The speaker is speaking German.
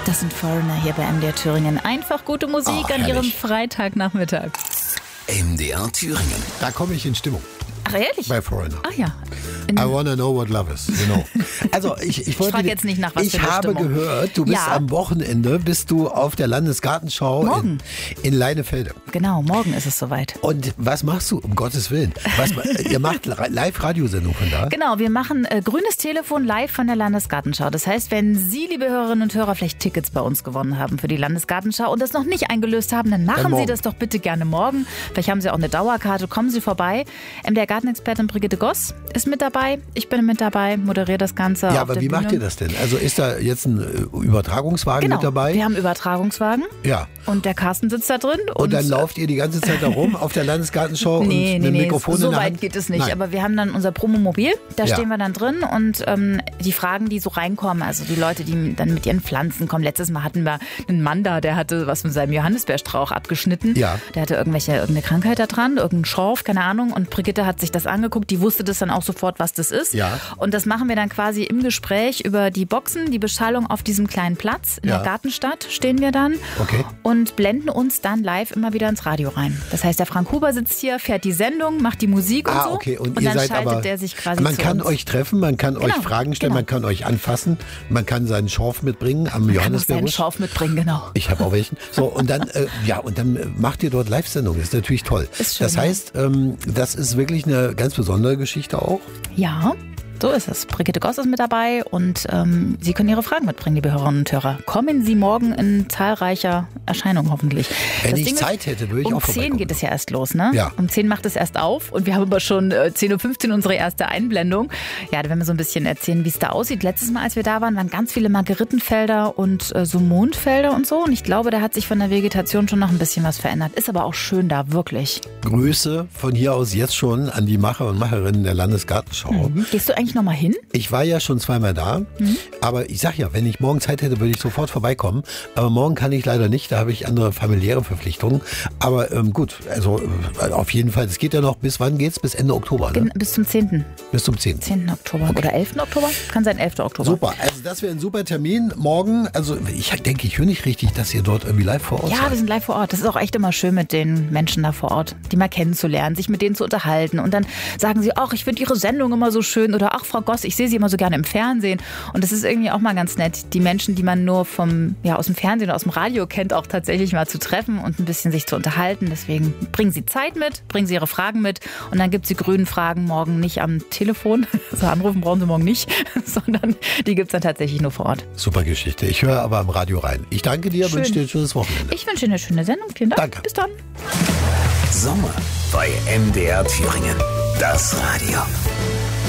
Das sind Foreigner hier bei MDR Thüringen. Einfach gute Musik an Ihrem Freitagnachmittag. MDR Thüringen. Da komme ich in Stimmung. Ach, ehrlich? Bei Foreigner. Ach ja. I wanna know what love is. Genau. Also ich frage jetzt nicht nach, was ich für eine habe Stimmung. gehört, du bist am Wochenende auf der Landesgartenschau in Leinefelde. Genau, morgen ist es soweit. Und was machst du, um Gottes Willen? Ihr macht Live-Radiosendung von da? Genau, wir machen grünes Telefon live von der Landesgartenschau. Das heißt, wenn Sie, liebe Hörerinnen und Hörer, vielleicht Tickets bei uns gewonnen haben für die Landesgartenschau und das noch nicht eingelöst haben, dann machen Sie das doch bitte gerne morgen. Vielleicht haben Sie auch eine Dauerkarte, kommen Sie vorbei. Der Gartenexpertin Brigitte Goss ist mit dabei. Ich bin mit dabei, moderiere das Ganze. Ja, aber wie macht ihr das denn? Also ist da jetzt ein Übertragungswagen mit dabei? Wir haben einen Übertragungswagen. Ja. Und der Carsten sitzt da drin. Und dann lauft ihr die ganze Zeit da rum auf der Landesgartenschau nee, und mit dem Mikrofon in der Hand? So weit geht es nicht. Aber wir haben dann unser Promomobil, da stehen wir dann drin und die Fragen, die so reinkommen, also die Leute, die dann mit ihren Pflanzen kommen. Letztes Mal hatten wir einen Mann da, der hatte was mit seinem Johannisbeerstrauch abgeschnitten. Ja. Der hatte irgendeine Krankheit da dran, irgendeinen Schorf, keine Ahnung. Und Brigitte hat sich das angeguckt, die wusste das dann auch sofort, was das ist. Ja. Und das machen wir dann quasi im Gespräch über die Boxen, die Beschallung auf diesem kleinen Platz. In der Gartenstadt stehen wir dann und blenden uns dann live immer wieder ins Radio rein. Das heißt, der Frank Huber sitzt hier, fährt die Sendung, macht die Musik und so. Okay. Und dann ihr seid schaltet der sich quasi man zu kann uns. euch treffen, man kann euch Fragen stellen, man kann euch anfassen, man kann seinen Schorf mitbringen am Johannisbeerbusch. Seinen Schorf mitbringen, genau. Ich habe auch welchen. So, und dann, macht ihr dort Live-Sendung. Das ist natürlich toll. Ist schön, das heißt, das ist wirklich eine ganz besondere Geschichte auch. Ja. So ist es. Brigitte Goss ist mit dabei und Sie können Ihre Fragen mitbringen, liebe Hörerinnen und Hörer. Kommen Sie morgen in zahlreicher Erscheinung hoffentlich. Wenn ich Zeit hätte, würde ich auch vorbeikommen. Um 10 geht es ja erst los, ne? Ja. Um 10 macht es erst auf und wir haben aber schon 10.15 Uhr unsere erste Einblendung. Ja, da werden wir so ein bisschen erzählen, wie es da aussieht. Letztes Mal, als wir da waren ganz viele Margerittenfelder und so Mondfelder und so. Und ich glaube, da hat sich von der Vegetation schon noch ein bisschen was verändert. Ist aber auch schön da, wirklich. Grüße von hier aus jetzt schon an die Macher und Macherinnen der Landesgartenschau. Gehst du eigentlich noch mal hin? Ich war ja schon zweimal da, aber ich sag ja, wenn ich morgen Zeit hätte, würde ich sofort vorbeikommen. Aber morgen kann ich leider nicht, da habe ich andere familiäre Verpflichtungen. Aber gut, also auf jeden Fall, es geht ja noch, bis wann geht's? Bis Ende Oktober, ne? Bis zum 10. Bis zum 10. 10. Oktober oder 11. Oktober? Kann sein 11. Oktober. Super, also das wäre ein super Termin morgen. Also ich denke, ich höre nicht richtig, dass ihr dort irgendwie live vor Ort seid. Ja, wir sind live vor Ort. Das ist auch echt immer schön, mit den Menschen da vor Ort, die mal kennenzulernen, sich mit denen zu unterhalten. Und dann sagen sie, ach, ich finde Ihre Sendung immer so schön. Oder ach, Frau Goss, ich sehe Sie immer so gerne im Fernsehen. Und das ist irgendwie auch mal ganz nett, die Menschen, die man nur aus dem Fernsehen oder aus dem Radio kennt, auch tatsächlich mal zu treffen und ein bisschen sich zu unterhalten. Deswegen bringen Sie Zeit mit, bringen Sie Ihre Fragen mit und dann gibt es die grünen Fragen morgen nicht am Telefon. Also anrufen brauchen Sie morgen nicht, sondern die gibt es dann tatsächlich nur vor Ort. Super Geschichte. Ich höre aber am Radio rein. Ich danke dir, wünsche dir ein schönes Wochenende. Ich wünsche Ihnen eine schöne Sendung. Vielen Dank. Danke. Bis dann. Sommer bei MDR Thüringen. Das Radio.